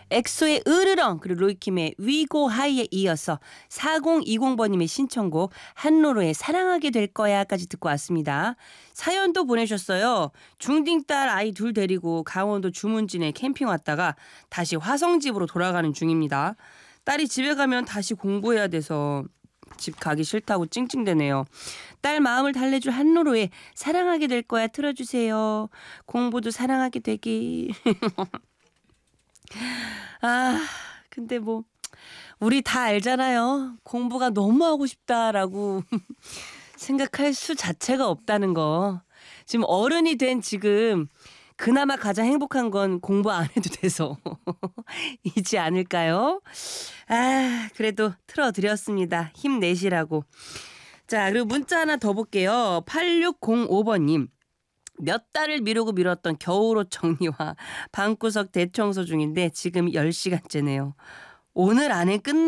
엑소의 으르렁 그리고 로이킴의 위고 하이에 이어서 4020번님의 신청곡 한로로의 사랑하게 될 거야까지 듣고 왔습니다. 사연도 보내셨어요. 중딩 딸 아이 둘 데리고 강원도 주문진에 캠핑 왔다가 다시 화성집으로 돌아가는 중입니다. 딸이 집에 가면 다시 공부해야 돼서 집 가기 싫다고 찡찡대네요. 딸 마음을 달래줄 한로로의 사랑하게 될 거야 틀어주세요. 공부도 사랑하게 되기. 아, 근데 뭐 우리 다 알잖아요. 공부가 너무 하고 싶다라고 생각할 수 자체가 없다는 거. 지금 어른이 된 지금 그나마 가장 행복한 건 공부 안 해도 돼서 이지 않을까요? 아, 그래도 틀어드렸습니다. 힘내시라고. 자, 그리고 문자 하나 더 볼게요. 8605번님. 몇 달을 미루고 미뤘던 겨울옷 정리와 방구석 대청소 중인데 지금 10시간째네요. 오늘 안에 끝